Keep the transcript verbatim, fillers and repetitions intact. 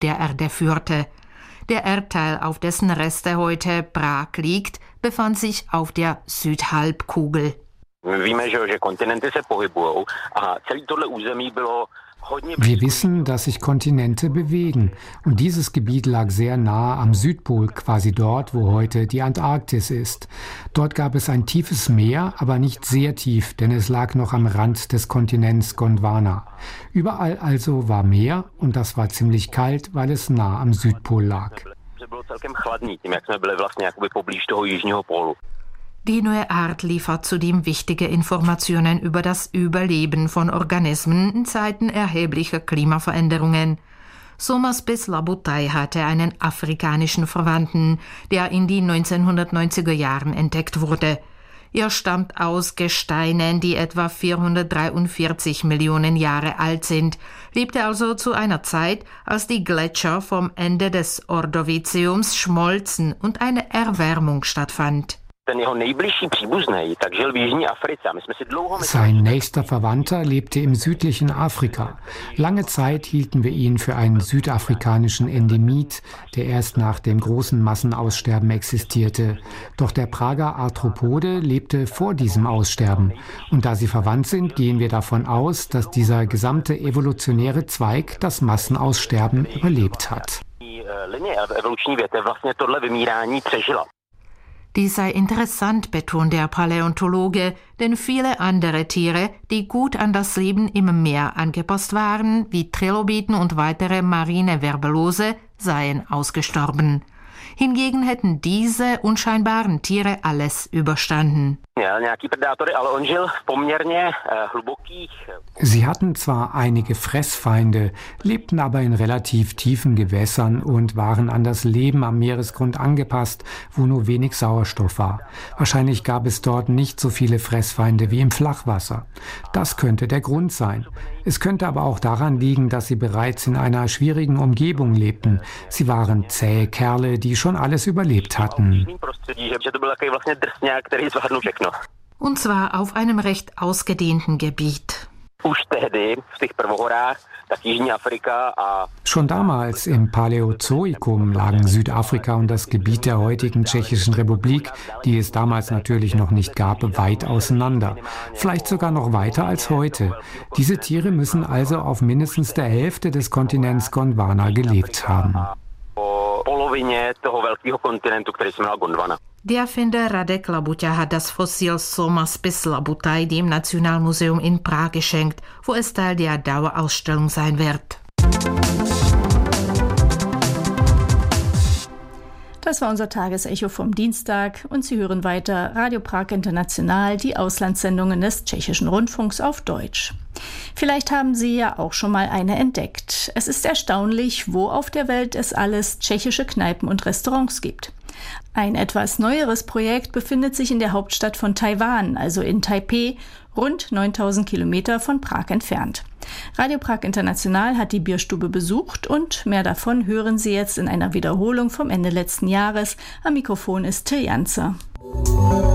der Erde führte. Der Erdteil, auf dessen Reste heute Prag liegt, befand sich auf der Südhalbkugel. Wir wissen, dass sich Kontinente bewegen. Und dieses Gebiet lag sehr nah am Südpol, quasi dort, wo heute die Antarktis ist. Dort gab es ein tiefes Meer, aber nicht sehr tief, denn es lag noch am Rand des Kontinents Gondwana. Überall also war Meer und das war ziemlich kalt, weil es nah am Südpol lag. Die neue Art liefert zudem wichtige Informationen über das Überleben von Organismen in Zeiten erheblicher Klimaveränderungen. Somaspis Labutay hatte einen afrikanischen Verwandten, der in den neunzehnhundertneunziger Jahren entdeckt wurde. Er stammt aus Gesteinen, die etwa vierhundertdreiundvierzig Millionen Jahre alt sind, lebte also zu einer Zeit, als die Gletscher vom Ende des Ordoviziums schmolzen und eine Erwärmung stattfand. Sein nächster Verwandter lebte im südlichen Afrika. Lange Zeit hielten wir ihn für einen südafrikanischen Endemit, der erst nach dem großen Massenaussterben existierte. Doch der Prager Arthropode lebte vor diesem Aussterben. Und da sie verwandt sind, gehen wir davon aus, dass dieser gesamte evolutionäre Zweig das Massenaussterben überlebt hat. Dies sei interessant, betont der Paläontologe, denn viele andere Tiere, die gut an das Leben im Meer angepasst waren, wie Trilobiten und weitere marine Wirbellose, seien ausgestorben. Hingegen hätten diese unscheinbaren Tiere alles überstanden. Sie hatten zwar einige Fressfeinde, lebten aber in relativ tiefen Gewässern und waren an das Leben am Meeresgrund angepasst, wo nur wenig Sauerstoff war. Wahrscheinlich gab es dort nicht so viele Fressfeinde wie im Flachwasser. Das könnte der Grund sein. Es könnte aber auch daran liegen, dass sie bereits in einer schwierigen Umgebung lebten. Sie waren zähe Kerle, die schon alles überlebt hatten. Und zwar auf einem recht ausgedehnten Gebiet. Schon damals im Paläozoikum lagen Südafrika und das Gebiet der heutigen Tschechischen Republik, die es damals natürlich noch nicht gab, weit auseinander. Vielleicht sogar noch weiter als heute. Diese Tiere müssen also auf mindestens der Hälfte des Kontinents Gondwana gelebt haben. Der Erfinder Radek Labuťa hat das Fossil Somaspis Labutay dem Nationalmuseum in Prag geschenkt, wo es Teil der Dauerausstellung sein wird. Das war unser Tagesecho vom Dienstag und Sie hören weiter Radio Prag International, die Auslandssendungen des Tschechischen Rundfunks auf Deutsch. Vielleicht haben Sie ja auch schon mal eine entdeckt. Es ist erstaunlich, wo auf der Welt es alles tschechische Kneipen und Restaurants gibt. Ein etwas neueres Projekt befindet sich in der Hauptstadt von Taiwan, also in Taipeh, rund neuntausend Kilometer von Prag entfernt. Radio Prag International hat die Bierstube besucht und mehr davon hören Sie jetzt in einer Wiederholung vom Ende letzten Jahres. Am Mikrofon ist Till Janze.